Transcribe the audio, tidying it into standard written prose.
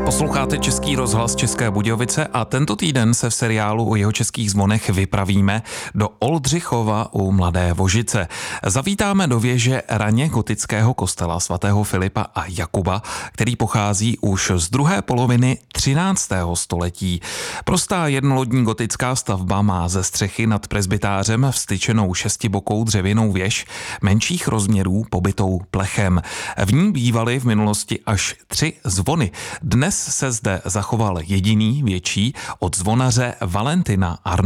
Posloucháte Český rozhlas České Budějovice a tento týden se v seriálu o jihočeských zvonech vypravíme do Oldřichova u Mladé Vožice. Zavítáme do věže raně gotického kostela svatého Filipa a Jakuba, který pochází už z druhé poloviny 13. století. Prostá jednolodní gotická stavba má ze střechy nad presbytářem vstyčenou šestibokou dřevěnou věž menších rozměrů pobytou plechem. V ní bývaly v minulosti až 3 zvony. Dnes se zde zachoval jediný větší od zvonaře Valentina Arnolda.